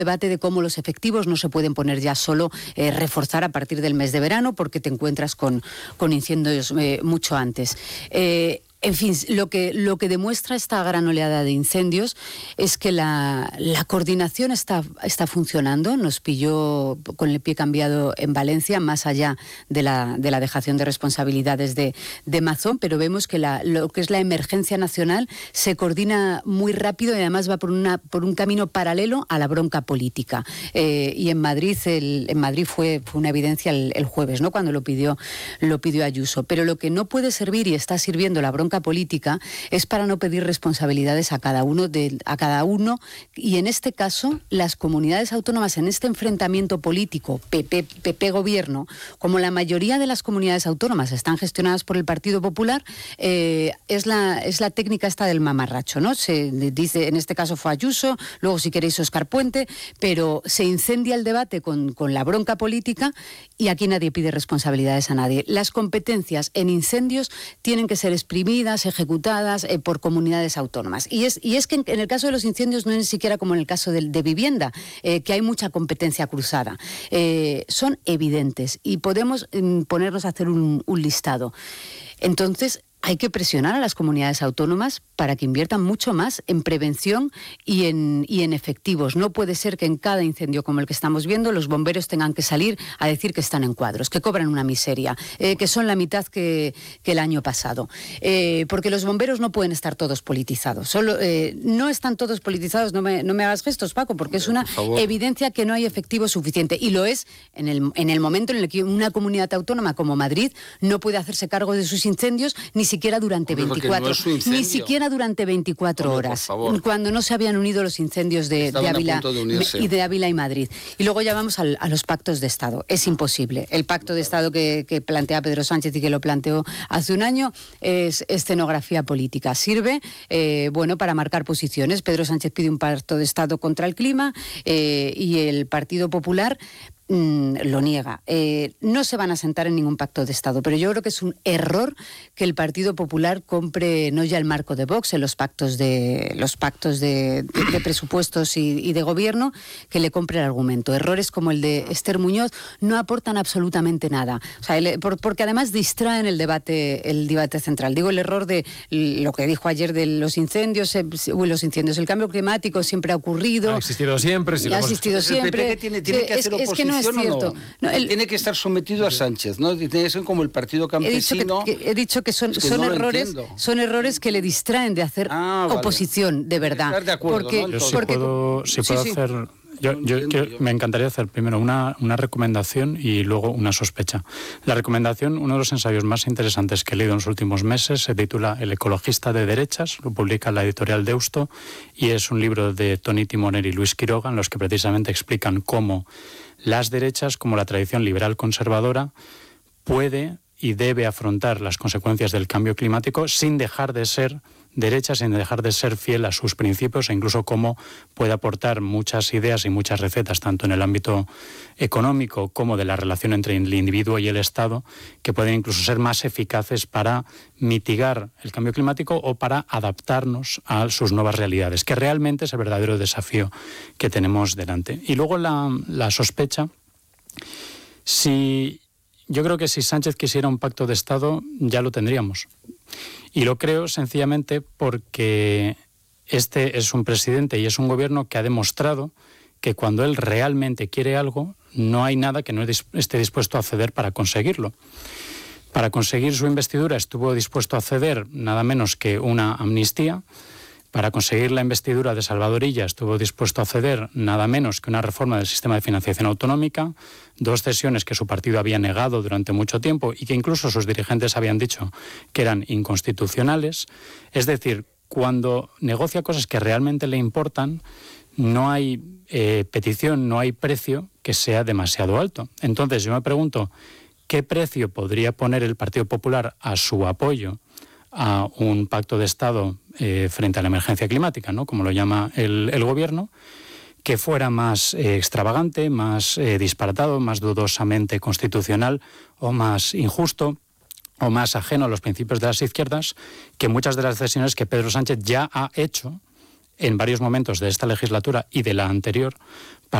debate de cómo los efectivos no se pueden poner ya solo reforzar a partir del mes de verano porque te encuentras con incendios mucho antes. En fin, lo que demuestra esta gran oleada de incendios es que la coordinación está funcionando. Nos pilló con el pie cambiado en Valencia, más allá de la dejación de responsabilidades de Mazón, pero vemos que lo que es la emergencia nacional se coordina muy rápido y además va por un camino paralelo a la bronca política. Y en Madrid fue una evidencia el jueves, ¿no?, cuando lo pidió Ayuso. Pero lo que no puede servir y está sirviendo la bronca política es para no pedir responsabilidades a cada uno y en este caso las comunidades autónomas en este enfrentamiento político PP gobierno, como la mayoría de las comunidades autónomas están gestionadas por el Partido Popular, es la técnica esta del mamarracho, ¿no? Se dice, en este caso fue Ayuso, luego si queréis Óscar Puente, pero se incendia el debate con la bronca política y aquí nadie pide responsabilidades a nadie. Las competencias en incendios tienen que ser exprimidas, ejecutadas por comunidades autónomas. Y es que en el caso de los incendios no es ni siquiera como en el caso de vivienda, que hay mucha competencia cruzada. Son evidentes y podemos ponernos a hacer un listado. Entonces, hay que presionar a las comunidades autónomas para que inviertan mucho más en prevención y en efectivos. No puede ser que en cada incendio como el que estamos viendo los bomberos tengan que salir a decir que están en cuadros, que cobran una miseria, que son la mitad que el año pasado. Porque los bomberos no pueden estar todos politizados. No están todos politizados, no me hagas gestos, Paco, porque es una evidencia que no hay efectivo suficiente. Y lo es en el momento en el que una comunidad autónoma como Madrid no puede hacerse cargo de sus incendios ni siquiera durante 24 horas, cuando no se habían unido los incendios de Ávila y Madrid. Y luego ya vamos a los pactos de Estado. Es imposible. El pacto de Estado que plantea Pedro Sánchez y que lo planteó hace un año es escenografía política. Sirve para marcar posiciones. Pedro Sánchez pide un pacto de Estado contra el clima y el Partido Popular lo niega. No se van a sentar en ningún pacto de Estado, pero yo creo que es un error que el Partido Popular compre no ya el marco de Vox en los pactos de presupuestos y de gobierno, que le compre el argumento. Errores como el de Esther Muñoz no aportan absolutamente nada. O sea, porque además distraen el debate central. Digo, el error de lo que dijo ayer de los incendios, el cambio climático siempre ha ocurrido. Ha existido siempre. Ha existido siempre. Tiene que hacer oposición. Es que no es cierto. No, tiene que estar sometido a Sánchez, ¿no? Tiene que ser como el partido campesino. He dicho que son errores que le distraen de hacer oposición, de verdad. Estar de acuerdo, porque, ¿no? Me encantaría hacer primero una recomendación y luego una sospecha. La recomendación, uno de los ensayos más interesantes que he leído en los últimos meses, se titula El ecologista de derechas, lo publica la editorial Deusto, y es un libro de Toni Timoner y Luis Quiroga, en los que precisamente explican cómo las derechas, como la tradición liberal conservadora, puede y debe afrontar las consecuencias del cambio climático sin dejar de ser derecha, sin dejar de ser fiel a sus principios, e incluso cómo puede aportar muchas ideas y muchas recetas, tanto en el ámbito económico como de la relación entre el individuo y el Estado, que pueden incluso ser más eficaces para mitigar el cambio climático o para adaptarnos a sus nuevas realidades, que realmente es el verdadero desafío que tenemos delante. Y luego la sospecha. Yo creo que si Sánchez quisiera un pacto de Estado, ya lo tendríamos. Y lo creo sencillamente porque este es un presidente y es un gobierno que ha demostrado que cuando él realmente quiere algo, no hay nada que no esté dispuesto a ceder para conseguirlo. Para conseguir su investidura estuvo dispuesto a ceder nada menos que una amnistía. Para conseguir la investidura de Salvador Illa estuvo dispuesto a ceder nada menos que una reforma del sistema de financiación autonómica, 2 cesiones que su partido había negado durante mucho tiempo y que incluso sus dirigentes habían dicho que eran inconstitucionales. Es decir, cuando negocia cosas que realmente le importan, no hay petición, no hay precio que sea demasiado alto. Entonces yo me pregunto, ¿qué precio podría poner el Partido Popular a su apoyo a un pacto de Estado frente a la emergencia climática, ¿no?, como lo llama el gobierno, que fuera más extravagante, más disparatado, más dudosamente constitucional o más injusto o más ajeno a los principios de las izquierdas que muchas de las decisiones que Pedro Sánchez ya ha hecho en varios momentos de esta legislatura y de la anterior